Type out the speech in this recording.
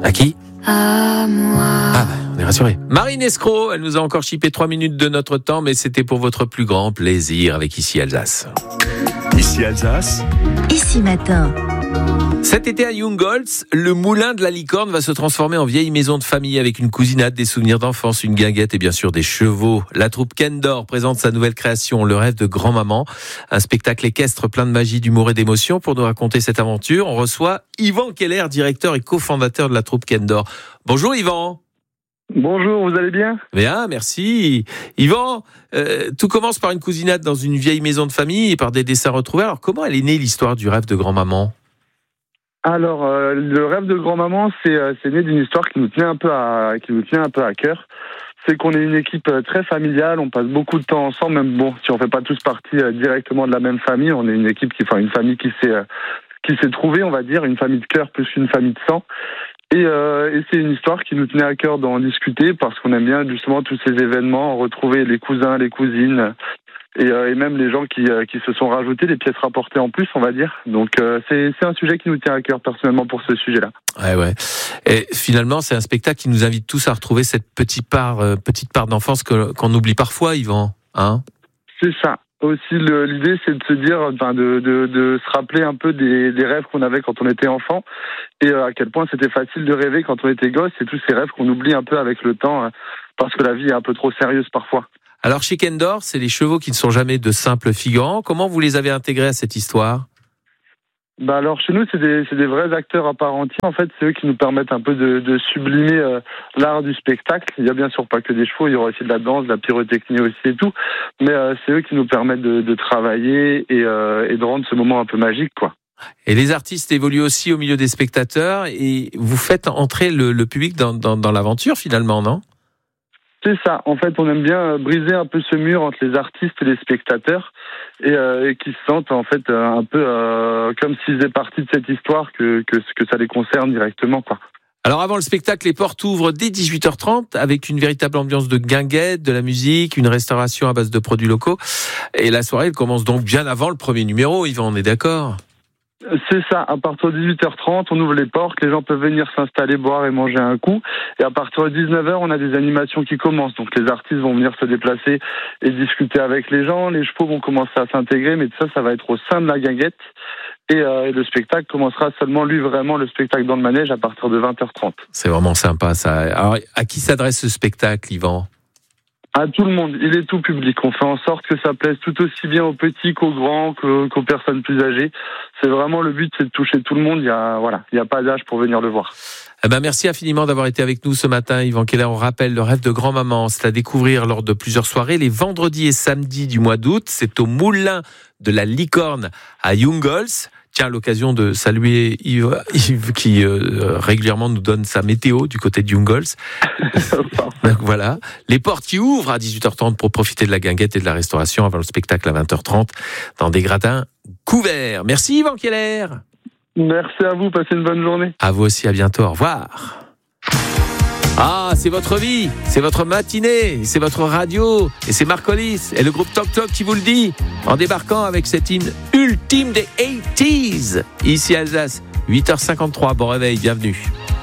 À qui ? À moi. Ah, on est rassurés. Marine Escroc, elle nous a encore chippé 3 minutes de notre temps, mais c'était pour votre plus grand plaisir avec Ici Alsace. Ici Alsace. Ici Matin. Cet été à Jungholz, le moulin de la Licorne va se transformer en vieille maison de famille avec une cousinade, des souvenirs d'enfance, une guinguette et bien sûr des chevaux. La troupe Kendor présente sa nouvelle création, Le rêve de grand-maman. Un spectacle équestre plein de magie, d'humour et d'émotion. Pour nous raconter cette aventure, on reçoit Yvan Keller, directeur et cofondateur de la troupe Kendor. Bonjour Yvan. Bonjour, vous allez bien ? Bien, merci. Yvan, tout commence par une cousinade dans une vieille maison de famille et par des dessins retrouvés. Alors comment elle est née l'histoire du rêve de grand-maman ? Alors, le rêve de grand-maman, c'est né d'une histoire qui nous tenait un peu à cœur. C'est qu'on est une équipe très familiale, on passe beaucoup de temps ensemble, même bon, si on fait pas tous partie directement de la même famille, on est une équipe une famille qui s'est trouvée, on va dire, une famille de cœur plus qu'une famille de sang. Et c'est une histoire qui nous tenait à cœur d'en discuter parce qu'on aime bien justement tous ces événements, retrouver les cousins, les cousines. Et même les gens qui se sont rajoutés, les pièces rapportées en plus, on va dire. Donc c'est un sujet qui nous tient à cœur personnellement pour ce sujet-là. Ouais. Et finalement, c'est un spectacle qui nous invite tous à retrouver cette petite part d'enfance qu'on oublie parfois, Yvan. Hein ? C'est ça. Aussi, l'idée, c'est de se dire, de se rappeler un peu des rêves qu'on avait quand on était enfant et à quel point c'était facile de rêver quand on était gosse et tous ces rêves qu'on oublie un peu avec le temps parce que la vie est un peu trop sérieuse parfois. Alors chez Kendor, c'est les chevaux qui ne sont jamais de simples figurants. Comment vous les avez intégrés à cette histoire ? Alors chez nous, c'est des vrais acteurs à part entière. En fait, c'est eux qui nous permettent un peu de sublimer l'art du spectacle. Il y a bien sûr pas que des chevaux, il y aura aussi de la danse, de la pyrotechnie aussi et tout. Mais c'est eux qui nous permettent de travailler et de rendre ce moment un peu magique, quoi. Et les artistes évoluent aussi au milieu des spectateurs et vous faites entrer le public dans l'aventure finalement, non ? C'est ça. En fait, on aime bien briser un peu ce mur entre les artistes et les spectateurs et qui se sentent en fait un peu comme s'ils faisaient partie de cette histoire que ça les concerne directement, quoi. Alors avant le spectacle, les portes ouvrent dès 18h30 avec une véritable ambiance de guinguette, de la musique, une restauration à base de produits locaux. Et la soirée elle commence donc bien avant le premier numéro, Yvan, on est d'accord ? C'est ça, à partir de 18h30, on ouvre les portes, les gens peuvent venir s'installer, boire et manger un coup. Et à partir de 19h, on a des animations qui commencent. Donc les artistes vont venir se déplacer et discuter avec les gens. Les chevaux vont commencer à s'intégrer, mais tout ça va être au sein de la guinguette. Et le spectacle commencera seulement, le spectacle dans le manège à partir de 20h30. C'est vraiment sympa ça. Alors à qui s'adresse ce spectacle, Yvan ? À tout le monde, il est tout public. On fait en sorte que ça plaise tout aussi bien aux petits qu'aux grands, qu'aux personnes plus âgées. C'est vraiment le but, c'est de toucher tout le monde. Il y a pas d'âge pour venir le voir. Merci infiniment d'avoir été avec nous ce matin, Yvan Keller. On rappelle Le rêve de grand-maman, c'est à découvrir lors de plusieurs soirées, les vendredis et samedis du mois d'août. C'est au moulin de la Licorne à Jungholz. Tiens, l'occasion de saluer Yves qui régulièrement nous donne sa météo du côté de Jungholz. Donc voilà, les portes qui ouvrent à 18h30 pour profiter de la guinguette et de la restauration avant le spectacle à 20h30 dans des gradins couverts. Merci Yvan Keller. Merci à vous, passez une bonne journée. À vous aussi, à bientôt, au revoir. Ah, c'est votre vie, c'est votre matinée, c'est votre radio, et c'est Marc Hollis et le groupe Toc Toc qui vous le dit, en débarquant avec cet hymne ultime des 80s, ici Alsace, 8h53, bon réveil, bienvenue.